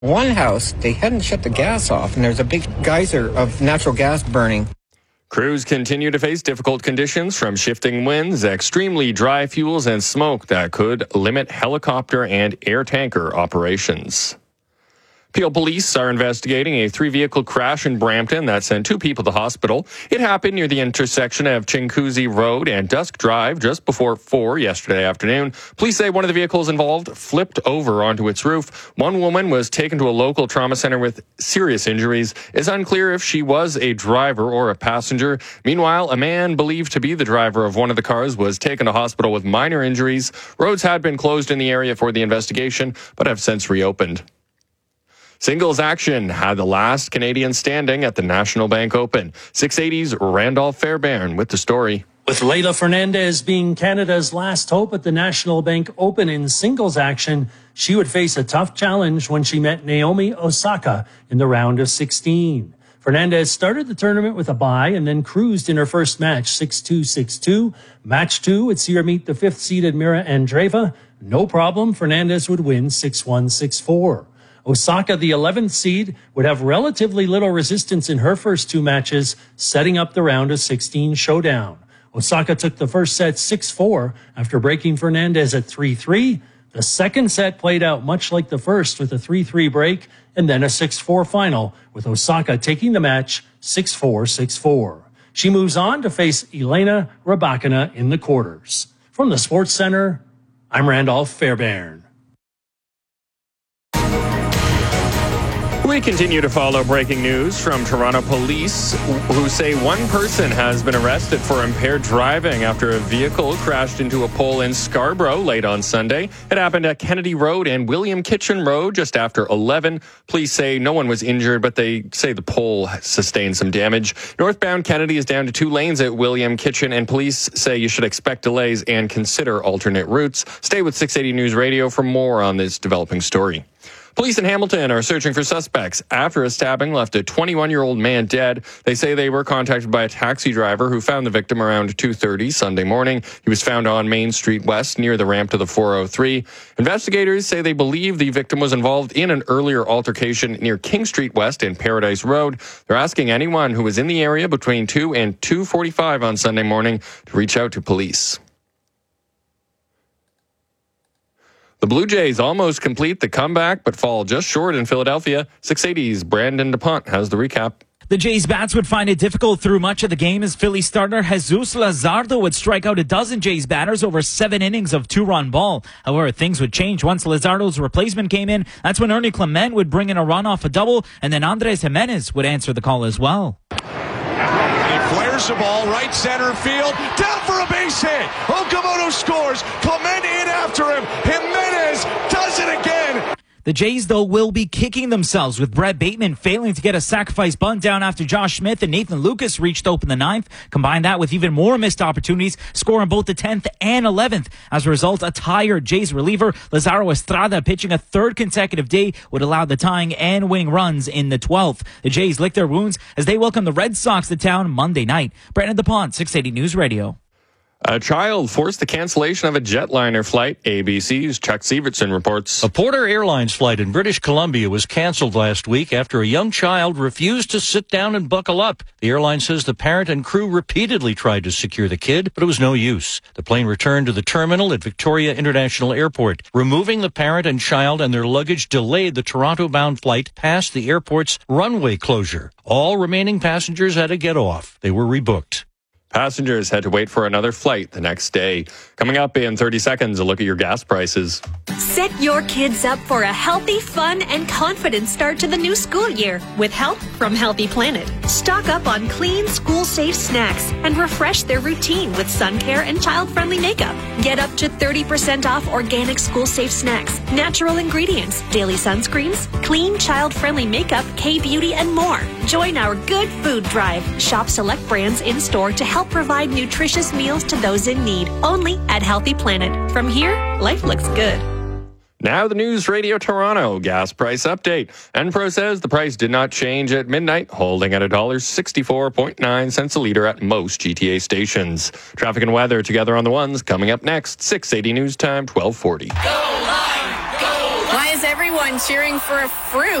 One house, they hadn't shut the gas off, and there's a big geyser of natural gas burning. Crews continue to face difficult conditions from shifting winds, extremely dry fuels, and smoke that could limit helicopter and air tanker operations. Peel police are investigating a 3-vehicle crash in Brampton that sent 2 people to the hospital. It happened near the intersection of Chinguacousy Road and Dusk Drive just before 4 yesterday afternoon. Police say one of the vehicles involved flipped over onto its roof. One woman was taken to a local trauma center with serious injuries. It's unclear if she was a driver or a passenger. Meanwhile, a man believed to be the driver of one of the cars was taken to hospital with minor injuries. Roads had been closed in the area for the investigation, but have since reopened. Singles action had the last Canadian standing at the National Bank Open. 680's Randolph Fairbairn with the story. With Leylah Fernandez being Canada's last hope at the National Bank Open in singles action, she would face a tough challenge when she met Naomi Osaka in the round of 16. Fernandez started the tournament with a bye and then cruised in her first match, 6-2, 6-2. Match 2 would see her meet the 5th-seeded Mira Andreeva. No problem, Fernandez would win 6-1, 6-4. Osaka, the 11th seed, would have relatively little resistance in her first 2 matches, setting up the round of 16 showdown. Osaka took the first set 6-4 after breaking Fernandez at 3-3. The second set played out much like the first with a 3-3 break and then a 6-4 final, with Osaka taking the match 6-4, 6-4. She moves on to face Elena Rybakina in the quarters. From the Sports Center, I'm Randolph Fairbairn. We continue to follow breaking news from Toronto police, who say one person has been arrested for impaired driving after a vehicle crashed into a pole in Scarborough late on Sunday. It happened at Kennedy Road and William Kitchen Road just after 11. Police say no one was injured, but they say the pole sustained some damage. Northbound Kennedy is down to 2 lanes at William Kitchen, and police say you should expect delays and consider alternate routes. Stay with 680 News Radio for more on this developing story. Police in Hamilton are searching for suspects after a stabbing left a 21-year-old man dead. They say they were contacted by a taxi driver who found the victim around 2:30 Sunday morning. He was found on Main Street West near the ramp to the 403. Investigators say they believe the victim was involved in an earlier altercation near King Street West and Paradise Road. They're asking anyone who was in the area between 2 and 2:45 on Sunday morning to reach out to police. The Blue Jays almost complete the comeback, but fall just short in Philadelphia. 680's Brandon DuPont has the recap. The Jays bats would find it difficult through much of the game as Philly starter Jesus Luzardo would strike out a dozen Jays batters over 7 innings of 2-run ball. However, things would change once Luzardo's replacement came in. That's when Ernie Clement would bring in a run off a double, and then Andres Jimenez would answer the call as well. He flares the ball right center field, down for a base hit. Okamoto scores. Clement in after him. Jimenez does it again. The Jays, though, will be kicking themselves with Brett Bateman failing to get a sacrifice bunt down after Josh Smith and Nathan Lucas reached open the 9th. Combine that with even more missed opportunities, scoring both the 10th and 11th. As a result, a tired Jays reliever, Lazaro Estrada, pitching a 3rd consecutive day, would allow the tying and winning runs in the 12th. The Jays lick their wounds as they welcome the Red Sox to town Monday night. Brandon DuPont, 680 News Radio. A child forced the cancellation of a jetliner flight. ABC's Chuck Severtson reports. A Porter Airlines flight in British Columbia was canceled last week after a young child refused to sit down and buckle up. The airline says the parent and crew repeatedly tried to secure the kid, but it was no use. The plane returned to the terminal at Victoria International Airport. Removing the parent and child and their luggage delayed the Toronto-bound flight past the airport's runway closure. All remaining passengers had to get off. They were rebooked. Passengers had to wait for another flight the next day. Coming up in 30 seconds, a look at your gas prices. Set your kids up for a healthy, fun, and confident start to the new school year with help from Healthy Planet. Stock up on clean, school-safe snacks and refresh their routine with sun care and child-friendly makeup. Get up to 30% off organic school-safe snacks, natural ingredients, daily sunscreens, clean, child-friendly makeup, K-Beauty, and more. Join our Good Food Drive. Shop select brands in-store to help provide nutritious meals to those in need. Only at Healthy Planet. From here, life looks good. Now the News Radio Toronto gas price update. Enpro says the price did not change at midnight, holding at $1.64.9 a litre at most GTA stations. Traffic and weather together on the ones coming up next. 680 News Time, 1240. Go Line! Go Line! Why is is everyone cheering for a fruit?